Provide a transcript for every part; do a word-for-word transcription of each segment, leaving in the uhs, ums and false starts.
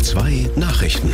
R zwei Nachrichten.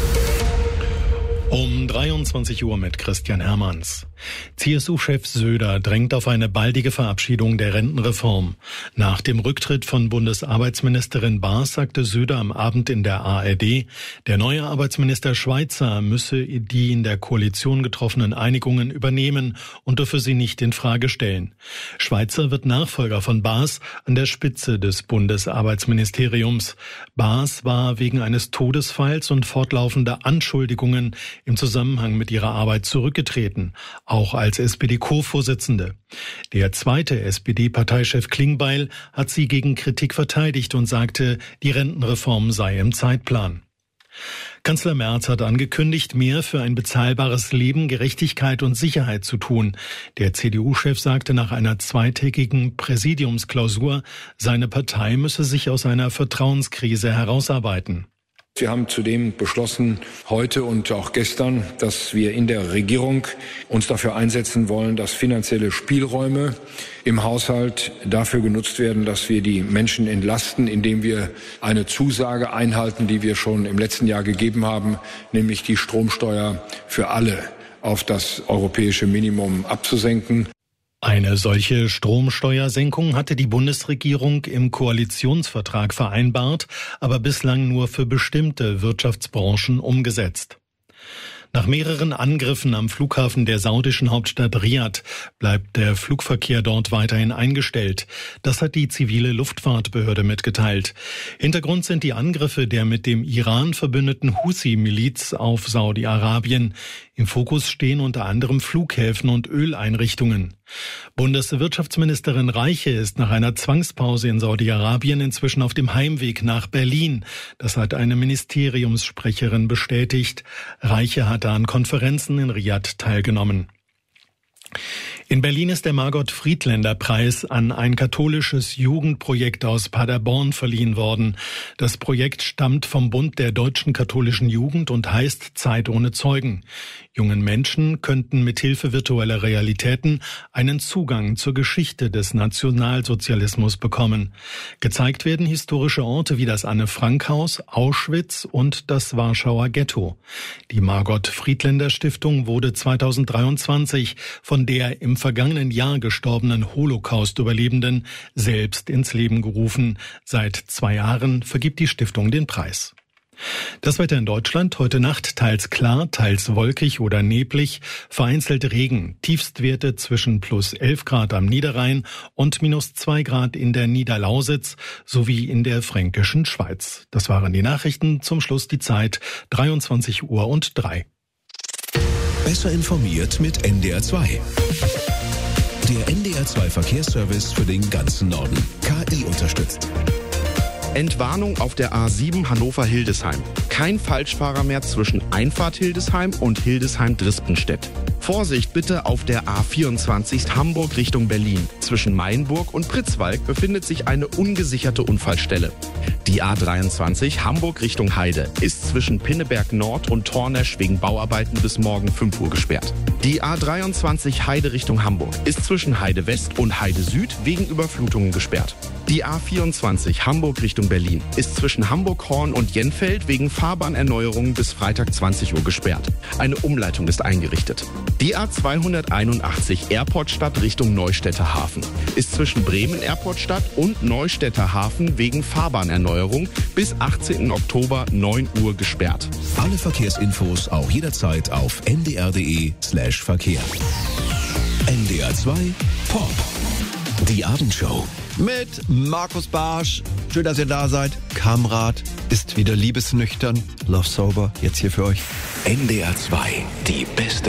Um dreiundzwanzig Uhr mit Christian Hermanns. C S U-Chef Söder drängt auf eine baldige Verabschiedung der Rentenreform. Nach dem Rücktritt von Bundesarbeitsministerin Baas sagte Söder am Abend in der A R D, der neue Arbeitsminister Schweizer müsse die in der Koalition getroffenen Einigungen übernehmen und dürfe sie nicht in Frage stellen. Schweizer wird Nachfolger von Baas an der Spitze des Bundesarbeitsministeriums. Baas war wegen eines Todesfalls und fortlaufender Anschuldigungen im Zusammenhang mit ihrer Arbeit zurückgetreten, auch als S P D-Co-Vorsitzende. Der zweite S P D-Parteichef Klingbeil hat sie gegen Kritik verteidigt und sagte, die Rentenreform sei im Zeitplan. Kanzler Merz hat angekündigt, mehr für ein bezahlbares Leben, Gerechtigkeit und Sicherheit zu tun. Der C D U-Chef sagte nach einer zweitägigen Präsidiumsklausur, seine Partei müsse sich aus einer Vertrauenskrise herausarbeiten. Wir haben zudem beschlossen, heute und auch gestern, dass wir in der Regierung uns dafür einsetzen wollen, dass finanzielle Spielräume im Haushalt dafür genutzt werden, dass wir die Menschen entlasten, indem wir eine Zusage einhalten, die wir schon im letzten Jahr gegeben haben, nämlich die Stromsteuer für alle auf das europäische Minimum abzusenken. Eine solche Stromsteuersenkung hatte die Bundesregierung im Koalitionsvertrag vereinbart, aber bislang nur für bestimmte Wirtschaftsbranchen umgesetzt. Nach mehreren Angriffen am Flughafen der saudischen Hauptstadt Riad bleibt der Flugverkehr dort weiterhin eingestellt. Das hat die zivile Luftfahrtbehörde mitgeteilt. Hintergrund sind die Angriffe der mit dem Iran verbündeten Husi-Miliz auf Saudi-Arabien. Im Fokus stehen unter anderem Flughäfen und Öleinrichtungen. Bundeswirtschaftsministerin Reiche ist nach einer Zwangspause in Saudi-Arabien inzwischen auf dem Heimweg nach Berlin. Das hat eine Ministeriumssprecherin bestätigt. Reiche hatte an Konferenzen in Riad teilgenommen. In Berlin ist der Margot-Friedländer-Preis an ein katholisches Jugendprojekt aus Paderborn verliehen worden. Das Projekt stammt vom Bund der deutschen katholischen Jugend und heißt Zeit ohne Zeugen. Jungen Menschen könnten mithilfe virtueller Realitäten einen Zugang zur Geschichte des Nationalsozialismus bekommen. Gezeigt werden historische Orte wie das Anne-Frank-Haus, Auschwitz und das Warschauer Ghetto. Die Margot-Friedländer-Stiftung wurde zweitausenddreiundzwanzig von der im vergangenen Jahr gestorbenen Holocaust-Überlebenden selbst ins Leben gerufen. Seit zwei Jahren vergibt die Stiftung den Preis. Das Wetter in Deutschland: heute Nacht teils klar, teils wolkig oder neblig, vereinzelt Regen, Tiefstwerte zwischen plus elf Grad am Niederrhein und minus zwei Grad in der Niederlausitz sowie in der fränkischen Schweiz. Das waren die Nachrichten, zum Schluss die Zeit dreiundzwanzig Uhr und drei. Besser informiert mit N D R zwei. Der N D R zwei Verkehrsservice für den ganzen Norden. K I unterstützt. Entwarnung auf der A sieben Hannover-Hildesheim. Kein Falschfahrer mehr zwischen Einfahrt Hildesheim und Hildesheim-Drispenstedt. Vorsicht bitte auf der A vierundzwanzig Hamburg Richtung Berlin. Zwischen Mainburg und Pritzwalk befindet sich eine ungesicherte Unfallstelle. Die A dreiundzwanzig Hamburg Richtung Heide ist zwischen Pinneberg Nord und Tornesch wegen Bauarbeiten bis morgen fünf Uhr gesperrt. Die A dreiundzwanzig Heide Richtung Hamburg ist zwischen Heide West und Heide Süd wegen Überflutungen gesperrt. Die A vierundzwanzig Hamburg Richtung Berlin ist zwischen Hamburg-Horn und Jenfeld wegen Fahrbahnerneuerungen bis Freitag zwanzig Uhr gesperrt. Eine Umleitung ist eingerichtet. Die A zweihunderteinundachtzig Airportstadt Richtung Neustädter Hafen ist zwischen Bremen Airportstadt und Neustädter Hafen wegen Fahrbahnerneuerung bis achtzehnten Oktober neun Uhr gesperrt. Alle Verkehrsinfos auch jederzeit auf n d r punkt d e slash Verkehr. N D R zwei Pop. Die Abendshow. Mit Markus Barsch. Schön, dass ihr da seid. Kamrat ist wieder liebesnüchtern. Love Sober, jetzt hier für euch. N D R zwei, die beste